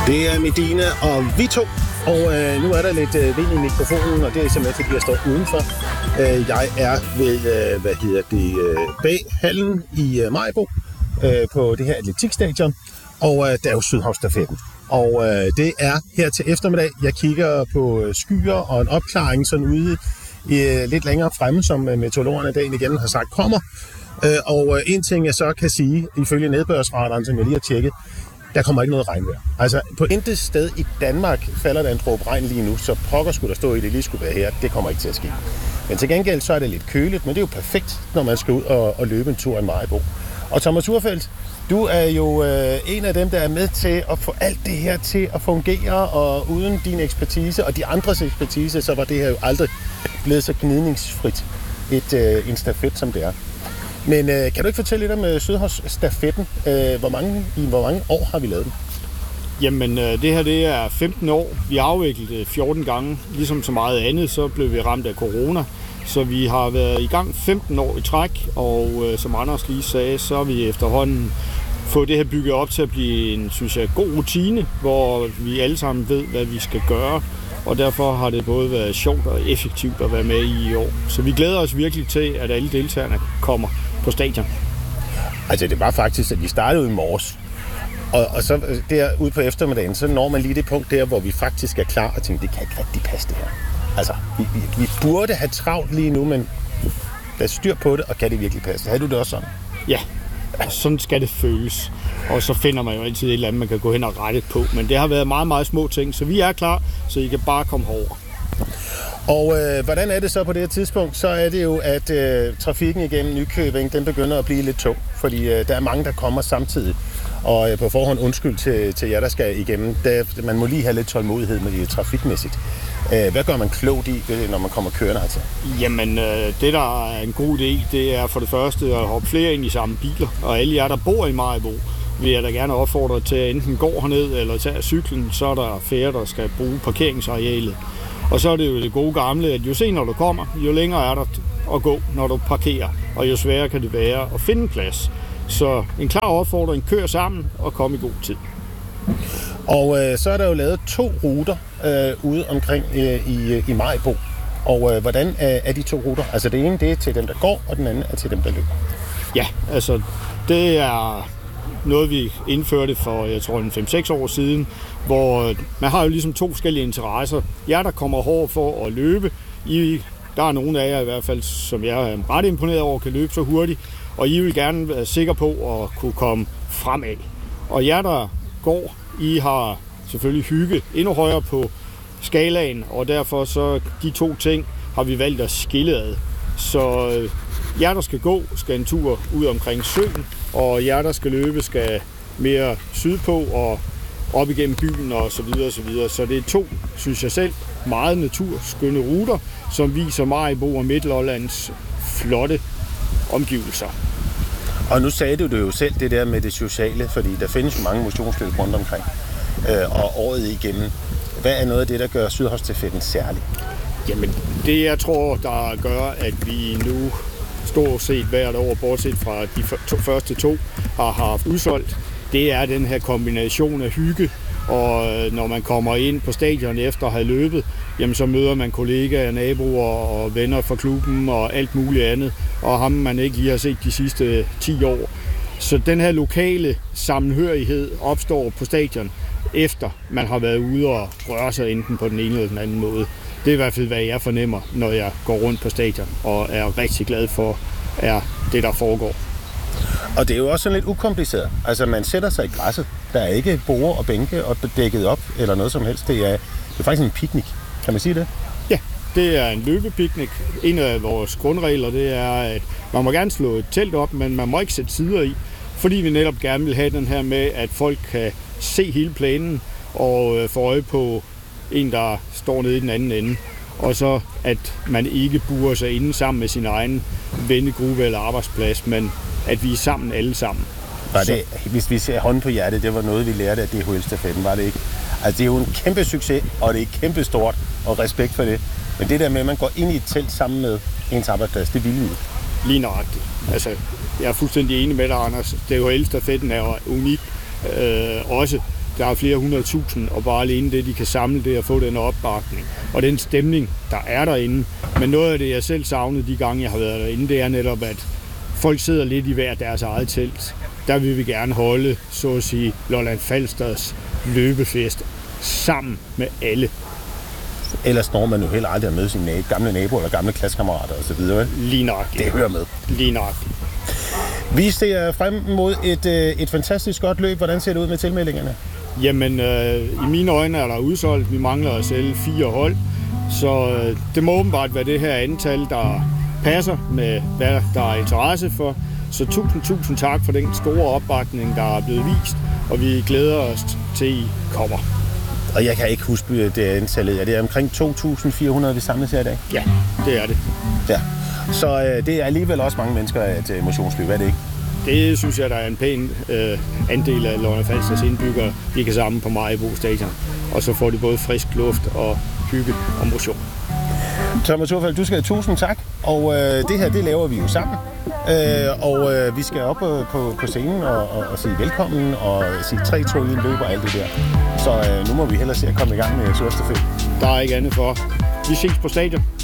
Det er Medina og vi to, og nu er der lidt vind i mikrofonen, og det er simpelthen fordi jeg står udenfor. Jeg er ved, bag hallen i Maribo på det her atletikstadion, og det er jo Sydhavsstafetten. Og det er her til eftermiddag. Jeg kigger på skyer og en opklaring sådan ude lidt længere fremme, som meteorologerne dagen igen har sagt kommer. Og en ting jeg så kan sige, ifølge nedbørsradaren, som jeg lige har tjekket, der kommer ikke noget regnvejr. Altså på intet sted i Danmark falder der en dråbe regn lige nu, så pokker skulle der stå i det lige skulle være her. Det kommer ikke til at ske. Men til gengæld så er det lidt køligt, men det er jo perfekt, når man skal ud og løbe en tur i Maribo. Og Thomas Urfeldt, du er jo en af dem, der er med til at få alt det her til at fungere, og uden din ekspertise og de andres ekspertise, så var det her jo aldrig blevet så gnidningsfrit en stafet, som det er. Men kan du ikke fortælle lidt om Sydhavsstafetten? Hvor mange år har vi lavet den? Jamen, det her det er 15 år. Vi har afviklet det 14 gange. Ligesom så meget andet, så blev vi ramt af corona. Så vi har været i gang 15 år i træk, og som Anders lige sagde, så har vi efterhånden fået det her bygget op til at blive en, synes jeg, god rutine, hvor vi alle sammen ved, hvad vi skal gøre. Og derfor har det både været sjovt og effektivt at være med i år. Så vi glæder os virkelig til, at alle deltagerne kommer på stadion. Altså det var faktisk, at vi startede i morges. Og så derude på eftermiddagen, så når man lige det punkt der, hvor vi faktisk er klar og tænker, det kan ikke rigtig passe det her. Altså, vi burde have travlt lige nu, men der er styr på det, og kan det virkelig passe? Havde du det også sådan? Ja, sådan skal det føles. Og så finder man jo altid et eller andet, man kan gå hen og rette på. Men det har været meget, meget små ting, så vi er klar, så I kan bare komme herover. Og hvordan er det så på det her tidspunkt? Så er det jo, at trafikken igennem Nykøbing, den begynder at blive lidt tung, fordi der er mange, der kommer samtidig. Og på forhånd undskyld til jer, der skal igennem. Man må lige have lidt tålmodighed med det trafikmæssigt. Hvad gør man klogt i, når man kommer kørende hertil? Jamen, det der er en god idé, det er for det første at hoppe flere ind i samme biler. Og alle jer, der bor i Maribo, vil jeg da gerne opfordre til at enten gå herned eller tage cyklen. Så er der færre, der skal bruge parkeringsarealet. Og så er det jo det gode gamle, at jo senere du kommer, jo længere er der at gå, når du parkerer. Og jo sværere kan det være at finde en plads. Så en klar opfordring, kør sammen og kom i god tid. Og så er der jo lavet 2 ruter ude omkring i Maribo. Og hvordan er de 2 ruter? Altså det ene, det er til dem, der går, og den anden er til dem, der løber. Ja, altså det er noget, vi indførte for, jeg tror, 5-6 år siden, hvor man har jo ligesom 2 forskellige interesser. Jeg, der kommer hårdt for at løbe, der er nogle af jer i hvert fald, som jeg er ret imponeret over, kan løbe så hurtigt, og I vil gerne være sikre på at kunne komme fremad. Og jer, der går, I har selvfølgelig hygge endnu højere på skalaen, og derfor så de 2 ting har vi valgt at skille ad. Så jer, der skal gå, skal en tur ud omkring søen, og jer, der skal løbe, skal mere sydpå og op igennem byen og så videre og så videre. Så det er 2, synes jeg selv, meget naturskønne ruter, som viser Maribo og Midtlollands flotte omgivelser. Og nu sagde du det jo selv, det der med det sociale, fordi der findes jo mange motionsløb rundt omkring, og året igennem. Hvad er noget af det, der gør Sydhavsstafetten særlig? Jamen, det jeg tror, der gør, at vi nu stort set hvert år, bortset fra de første 2, har haft udsolgt, det er den her kombination af hygge, og når man kommer ind på stadion efter at have løbet, jamen så møder man kollegaer, naboer og venner fra klubben og alt muligt andet, og ham man ikke lige har set de sidste 10 år. Så den her lokale sammenhørighed opstår på stadion, efter man har været ude og røre sig enten på den ene eller den anden måde. Det er i hvert fald, hvad jeg fornemmer, når jeg går rundt på stadion, og er rigtig glad for, er det, der foregår. Og det er jo også sådan lidt ukompliceret. Altså, man sætter sig i græsset. Der er ikke borde og bænke og dækket op, eller noget som helst. Det er faktisk en picnic. Kan man sige det? Ja, det er en løbepicnic. En af vores grundregler, det er, at man må gerne slå et telt op, men man må ikke sætte sider i, fordi vi netop gerne vil have den her med, at folk kan se hele planen og få øje på en, der står nede i den anden ende. Og så, at man ikke burer sig inde sammen med sin egen vennegruppe eller arbejdsplads, men at vi er sammen alle sammen. Var det, hvis vi ser hånden på hjertet, det var noget, vi lærte af DHL-stafetten, var det ikke? Altså, det er jo en kæmpe succes, og det er kæmpe stort, og respekt for det. Men det der med, at man går ind i et telt sammen med ens arbejdsplads, det vil vi. Lige nøjagtigt. Altså, jeg er fuldstændig enig med dig, Anders. DHL-stafetten er jo unik også. der er flere 100.000, og bare alene det, de kan samle det og få den opbakning. Og den stemning, der er derinde. Men noget af det, jeg selv savnede de gange, jeg har været derinde, det er netop, at folk sidder lidt i hver deres eget telt. Der vil vi gerne holde, så at sige, Lolland Falsters løbefest sammen med alle. Ellers når man jo heller aldrig at møde sine gamle naboer eller gamle klassekammerater osv. Lige nøjagtigt. Det hører med. Lige nøjagtigt. Vi ser frem mod et fantastisk godt løb. Hvordan ser det ud med tilmeldingerne? Jamen, i mine øjne er der udsolgt. Vi mangler at sælge 4 hold. Så det må åbenbart være det her antal, der passer med, hvad der er interesse for. Så tusind tak for den store opbakning, der er blevet vist. Og vi glæder os til, I kommer. Og jeg kan ikke huske det antallet. Er det omkring 2.400, vi samles her i dag? Ja, det er det. Ja. Så det er alligevel også mange mennesker at motionsløb, er det ikke? Det synes jeg, der er en pæn andel af Lolland Falsters indbyggere, de kan sammen på Maribo Stadion. Og så får de både frisk luft og hygge og motion. Thomas Urfeldt, du skal have tusind tak. Og det her, det laver vi jo sammen. Og vi skal op på scenen og sige velkommen og sige 3, 2, 1 løb og alt det der. Så nu må vi hellere se at komme i gang med Surstafet. Der er ikke andet for. Vi ses på stadion.